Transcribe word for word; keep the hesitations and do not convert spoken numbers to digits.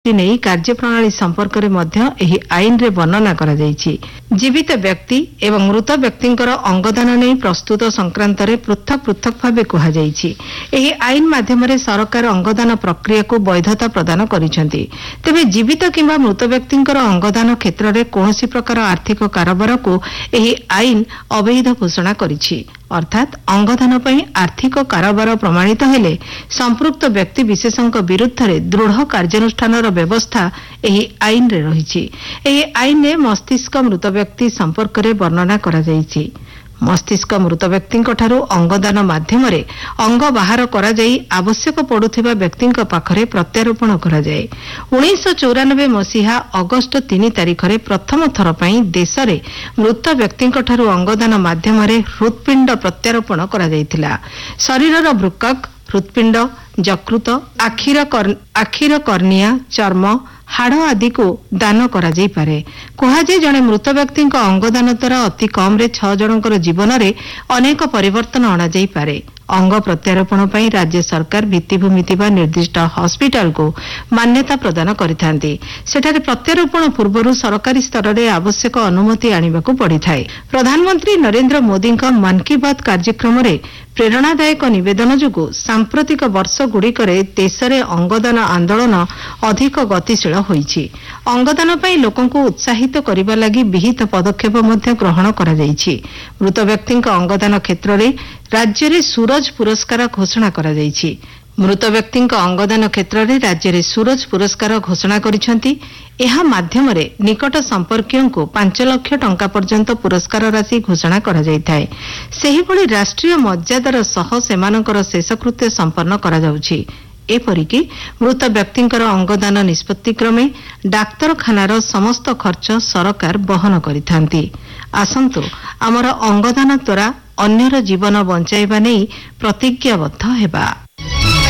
नहीं कार्यप्रणाली संपर्क में मध्य एही आईन रे वर्णना करा जायछि। जीवित व्यक्ति एवं मृत व्यक्तिंकर अंगदान नहीं प्रस्तुत संक्रांत रे पृथक पृथक भावे कहा जायछि। एही आईन माध्यम रे सरकार अंगदान प्रक्रिया को वैधता प्रदान करिसेंति। तेबे जीवित किंबा मृत व्यक्तिंकर अंगदान क्षेत्र रे कोनोसी प्रकार आर्थिक कारोबार को एही आईन अवैध घोषणा करिछि। अर्थात अंगदान पई आर्थिक कारोबार प्रमाणित हेले संपृक्त व्यक्ति विशेषक विरुद्ध रे दृढ़ कार्यानुष्ठान व्यवस्था एही आईन रे रहिछि। एही आईन रे मस्तिष्क मृत व्यक्ति संपर्क रे वर्णना करा जायछि। मस्तिष्क मृत व्यक्तिंक ठारू अंगदान माध्यम रे अंग बाहर करा जाई आवश्यक पड़ुथिबा व्यक्तिंक पाखरे प्रत्यारोपण करा जाए। उन्नीस सौ चौरानबे मसीहा अगस्त तीन तारिख रे प्रथम थर पई देश रे मृत व्यक्तिंक ठारू अंगदान माध्यम रे हृत्पिंड प्रत्यारोपण करा जायतिला। शरीरर वृक्क, हृत्पिंड, यकृत, आखिर आखिर कर्निया, चर्म, हाड़ आदि को दान करा जाई पारे। कहा जाए जड़े मृत व्यक्ति अंगदान द्वारा अति कम रे छह जनकर जीवन रे अनेक परिवर्तन अणा जाई पारे। अंग प्रत्यारोपण पई राज्य सरकार भित्तिभूमि थिबा निर्दिष्ट हॉस्पिटल को मान्यता प्रदान करिथांती। सेठारे प्रत्यारोपण पूर्वरु सरकारी स्तर रे आवश्यक अनुमति आनिबाकू पड़िथाय। प्रधानमंत्री नरेंद्र मोदी मन की बात कार्यक्रम रे प्रेरणादायक निवेदन जोगु सांप्रतिक वर्ष गुड़िकरे देश रे अंगदान आंदोलन अधिक गतिशील होईछि। अंगदान पई लोकंकु उत्साहित करिबा लागि विहित पदक्षेप मध्ये ग्रहण करा जायछि। मृत व्यक्तिंक अंगदान क्षेत्र रे राज्य रे सूरज पुरस्कार घोषणा करा जायछि। मृत व्यक्तिंक अंगदान क्षेत्र रे राज्य रे सूरज पुरस्कार घोषणा करिसेंति। एहा माध्यम रे निकट संपर्कियों को पांच लाख टंका पर्यंत पुरस्कार राशि घोषणा करा जायथाय। सेही भली राष्ट्रीय मर्यादार सह सेमानकर शेषकृत्य संपन्न करा जाउछि। एपरिकी मृत व्यक्तिंकर अंगदान निष्पत्ति क्रमे डाक्तरखानार समस्त खर्च सरकार बहन करिथांती। आसंतु आमर अंगदान द्वारा अन्यर जीवन बंचाइबा नै प्रतिज्ञाबद्ध हेबा।